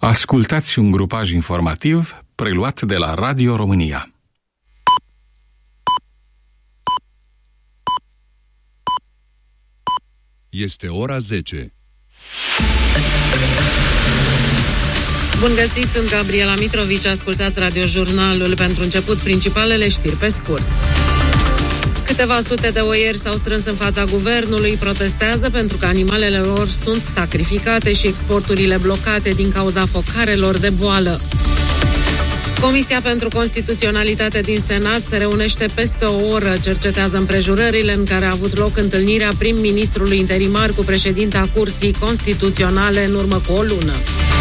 Ascultați un grupaj informativ preluat de la Radio România. Este ora 10. Bun găsit, sunt Gabriela Mitrovici, ascultați radiojurnalul. Pentru început, principalele știri pe scurt. Câteva sute de oieri s-au strâns în fața guvernului, protestează pentru că animalele lor sunt sacrificate și exporturile blocate din cauza focarelor de boală. Comisia pentru Constituționalitate din Senat se reunește peste o oră, cercetează împrejurările în care a avut loc întâlnirea prim-ministrului interimar cu președinta Curții Constituționale în urmă cu o lună.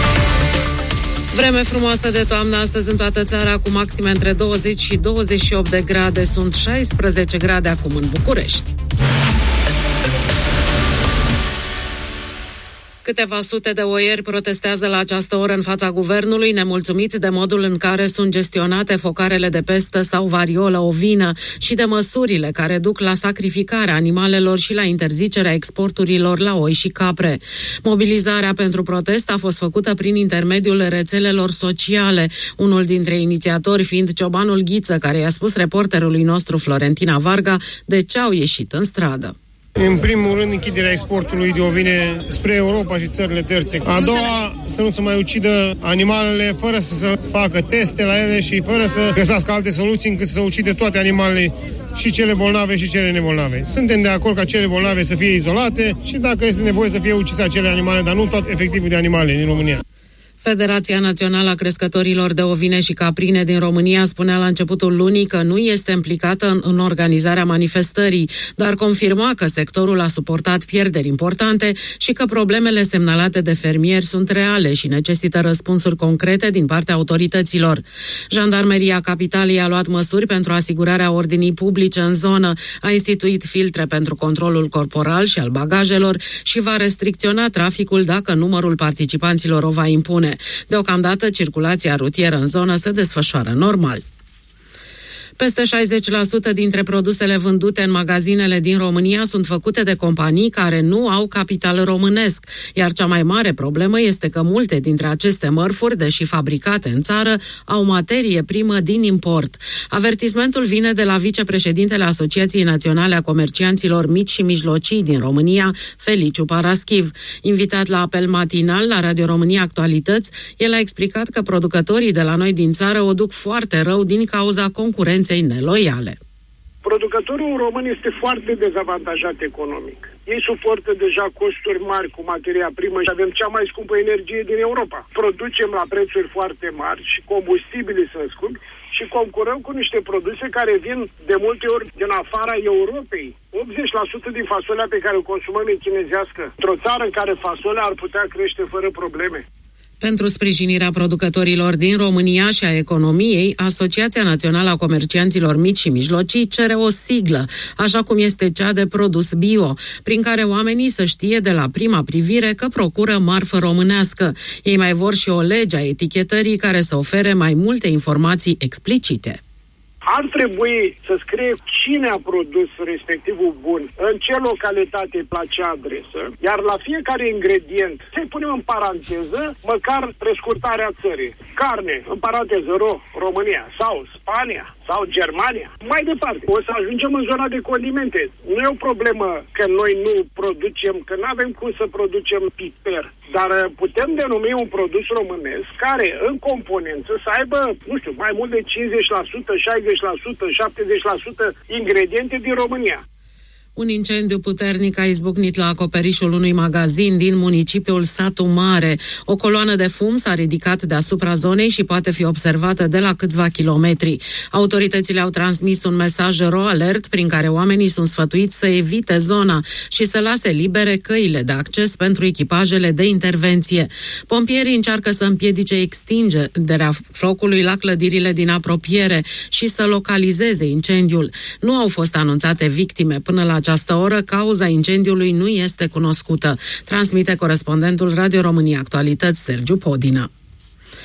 Vreme frumoasă de toamnă astăzi în toată țara, cu maxime între 20 și 28 de grade. Sunt 16 grade acum în București. Câteva sute de oieri protestează la această oră în fața guvernului, nemulțumiți de modul în care sunt gestionate focarele de pestă sau variolă ovină și de măsurile care duc la sacrificarea animalelor și la interzicerea exporturilor la oi și capre. Mobilizarea pentru protest a fost făcută prin intermediul rețelelor sociale, unul dintre inițiatori fiind ciobanul Ghiță, care i-a spus reporterului nostru Florentina Varga de ce au ieșit în stradă. În primul rând, închiderea exportului de ovine spre Europa și țările terțe. A doua, să nu se mai ucidă animalele fără să se facă teste la ele și fără să găsească alte soluții încât să ucide toate animalele, și cele bolnave și cele nebolnave. Suntem de acord ca cele bolnave să fie izolate și dacă este nevoie să fie ucise acele animale, dar nu tot efectivul de animale din România. Federația Națională a Crescătorilor de Ovine și Caprine din România spunea la începutul lunii că nu este implicată în organizarea manifestării, dar confirma că sectorul a suportat pierderi importante și că problemele semnalate de fermieri sunt reale și necesită răspunsuri concrete din partea autorităților. Jandarmeria Capitalei a luat măsuri pentru asigurarea ordinii publice în zonă, a instituit filtre pentru controlul corporal și al bagajelor și va restricționa traficul dacă numărul participanților o va impune. Deocamdată, circulația rutieră în zonă se desfășoară normal. Peste 60% dintre produsele vândute în magazinele din România sunt făcute de companii care nu au capital românesc, iar cea mai mare problemă este că multe dintre aceste mărfuri, deși fabricate în țară, au materie primă din import. Avertismentul vine de la vicepreședintele Asociației Naționale a Comercianților Mici și Mijlocii din România, Feliciu Paraschiv. Invitat la apel matinal la Radio România Actualități, el a explicat că producătorii de la noi din țară o duc foarte rău din cauza concurenței neloiale. Producătorul român este foarte dezavantajat economic. Ei suportă deja costuri mari cu materia primă și avem cea mai scumpă energie din Europa. Producem la prețuri foarte mari și combustibilii sunt scumpi și concurăm cu niște produse care vin de multe ori din afara Europei. 80% din fasolea pe care o consumăm e chinezească. Într-o țară în care fasolea ar putea crește fără probleme. Pentru sprijinirea producătorilor din România și a economiei, Asociația Națională a Comercianților Mici și Mijlocii cere o siglă, așa cum este cea de produs bio, prin care oamenii să știe de la prima privire că procură marfă românească. Ei mai vor și o lege a etichetării care să ofere mai multe informații explicite. Ar trebui să scrie cine a produs respectivul bun, în ce localitate, la ce adresă, iar la fiecare ingredient să-i punem în paranteză măcar prescurtarea țării. Carne, în paranteză, România, sau Spania, sau Germania. Mai departe, o să ajungem în zona de condimente. Nu e o problemă că noi nu producem, că nu avem cum să producem piper, dar putem denumi un produs românesc care, în componență, să aibă, nu știu, mai mult de 50%, 60%, 70% ingrediente din România. Un incendiu puternic a izbucnit la acoperișul unui magazin din municipiul Satu Mare. O coloană de fum s-a ridicat deasupra zonei și poate fi observată de la câțiva kilometri. Autoritățile au transmis un mesaj ro-alert prin care oamenii sunt sfătuiți să evite zona și să lase libere căile de acces pentru echipajele de intervenție. Pompierii încearcă să împiedice extinderea focului la clădirile din apropiere și să localizeze incendiul. Nu au fost anunțate victime până la această oră, cauza incendiului nu este cunoscută, transmite corespondentul Radio România Actualități, Sergiu Podină.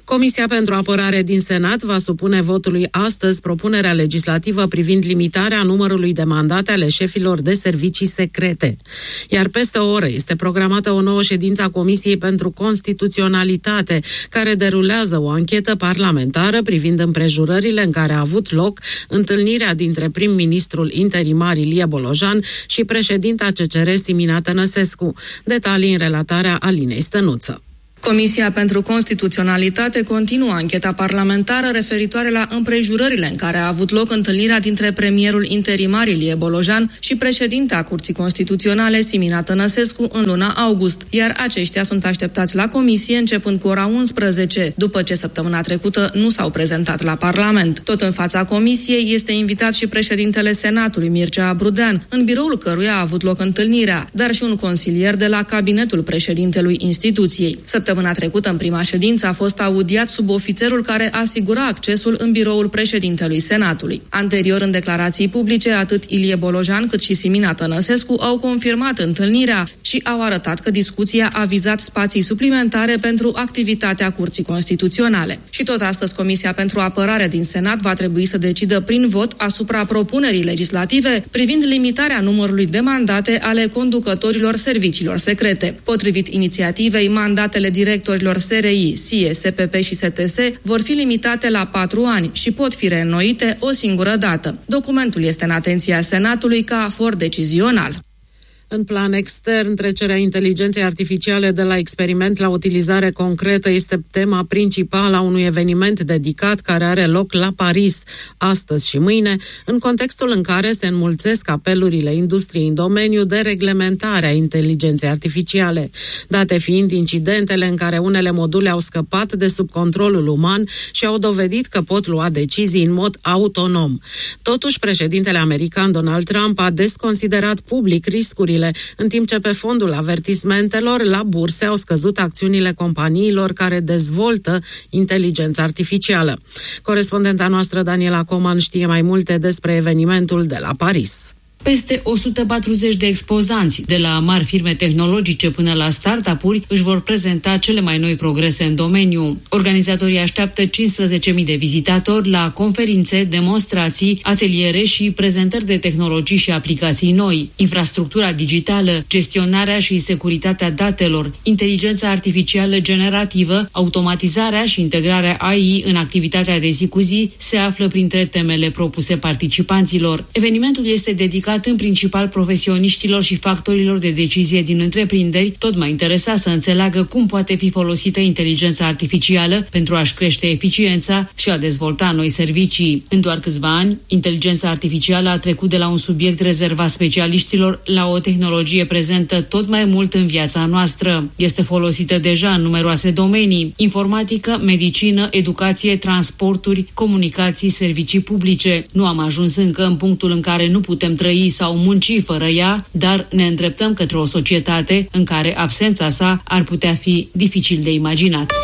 Comisia pentru Apărare din Senat va supune votului astăzi propunerea legislativă privind limitarea numărului de mandate ale șefilor de servicii secrete. Iar peste o oră este programată o nouă ședință a Comisiei pentru Constituționalitate, care derulează o anchetă parlamentară privind împrejurările în care a avut loc întâlnirea dintre prim-ministrul interimar Ilie Bolojan și președinta CCR Simina Tănăsescu. Detalii în relatarea Alinei Stănuță. Comisia pentru Constituționalitate continuă ancheta parlamentară referitoare la împrejurările în care a avut loc întâlnirea dintre premierul interimar Ilie Bolojan și președinta Curții Constituționale Simina Tănăsescu în luna august, iar aceștia sunt așteptați la comisie începând cu ora 11, după ce săptămâna trecută nu s-au prezentat la Parlament. Tot în fața comisiei este invitat și președintele Senatului Mircea Abrudean, în biroul căruia a avut loc întâlnirea, dar și un consilier de la cabinetul președintelui instituției. Săptămâna trecută, în prima ședință, a fost audiat subofițerul care asigura accesul în biroul președintelui Senatului. Anterior, în declarații publice, atât Ilie Bolojan cât și Simina Tănăsescu au confirmat întâlnirea și au arătat că discuția a vizat spații suplimentare pentru activitatea Curții Constituționale. Și tot astăzi, Comisia pentru Apărare din Senat va trebui să decidă prin vot asupra propunerii legislative privind limitarea numărului de mandate ale conducătorilor serviciilor secrete. Potrivit inițiativei, mandatele directorilor SRI, SIE, SPP și STS vor fi limitate la 4 ani și pot fi reînnoite o singură dată. Documentul este în atenția Senatului ca for decizional. În plan extern, trecerea inteligenței artificiale de la experiment la utilizare concretă este tema principală a unui eveniment dedicat care are loc la Paris astăzi și mâine, în contextul în care se înmulțesc apelurile industriei în domeniu de reglementare a inteligenței artificiale, date fiind incidentele în care unele module au scăpat de sub controlul uman și au dovedit că pot lua decizii în mod autonom. Totuși, președintele american Donald Trump a desconsiderat public riscurile, în timp ce pe fondul avertismentelor la burse au scăzut acțiunile companiilor care dezvoltă inteligența artificială. Corespondenta noastră Daniela Coman știe mai multe despre evenimentul de la Paris. Peste 140 de expozanți, de la mari firme tehnologice până la startup-uri, își vor prezenta cele mai noi progrese în domeniu. Organizatorii așteaptă 15.000 de vizitatori la conferințe, demonstrații, ateliere și prezentări de tehnologii și aplicații noi, infrastructura digitală, gestionarea și securitatea datelor, inteligența artificială generativă, automatizarea și integrarea AI în activitatea de zi cu zi se află printre temele propuse participanților. Evenimentul este dedicat în principal profesioniștilor și factorilor de decizie din întreprinderi, tot mai interesați să înțeleagă cum poate fi folosită inteligența artificială pentru a-și crește eficiența și a dezvolta noi servicii. În doar câțiva ani, inteligența artificială a trecut de la un subiect rezervat specialiștilor la o tehnologie prezentă tot mai mult în viața noastră. Este folosită deja în numeroase domenii: informatică, medicină, educație, transporturi, comunicații, servicii publice. Nu am ajuns încă în punctul în care nu putem trăi sau munci fără ea, dar ne îndreptăm către o societate în care absența sa ar putea fi dificil de imaginat.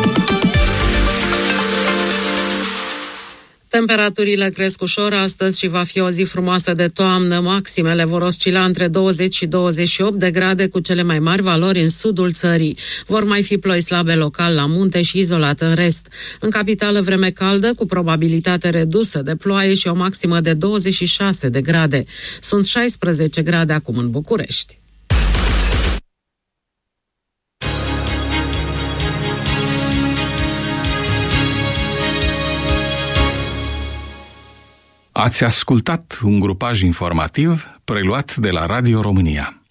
Temperaturile cresc ușor astăzi și va fi o zi frumoasă de toamnă. Maximele vor oscila între 20 și 28 de grade, cu cele mai mari valori în sudul țării. Vor mai fi ploi slabe local la munte și izolat în rest. În capitală, vreme caldă cu probabilitate redusă de ploaie și o maximă de 26 de grade. Sunt 16 grade acum în București. Ați ascultat un grupaj informativ preluat de la Radio România.